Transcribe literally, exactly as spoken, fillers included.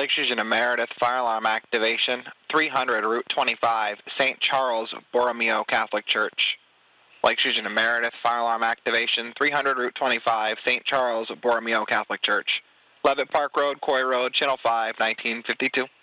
Lake Fusion and Meredith, fire alarm activation, three hundred Route twenty-five, Saint Charles Borromeo Catholic Church. Lake Fusion and Meredith, fire alarm activation, three hundred Route twenty-five, Saint Charles Borromeo Catholic Church. Levitt Park Road, Coy Road, Channel five, nineteen fifty-two.